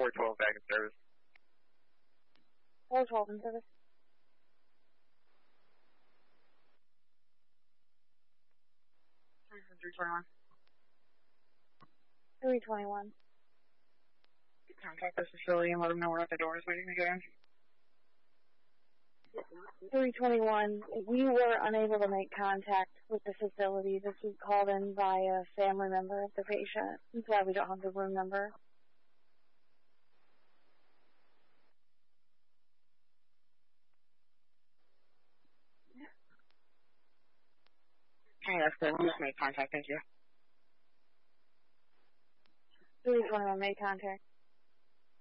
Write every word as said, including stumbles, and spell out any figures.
four twelve back in service. four twelve in service. three twenty-one. three twenty-one. Contact this facility and let them know we're at the doors waiting to get in. three twenty-one, we were unable to make contact with the facility. This was called in by a family member of the patient. That's why we don't have the room number. Okay, that's good. We just made contact. Thank you. three twenty-one made contact.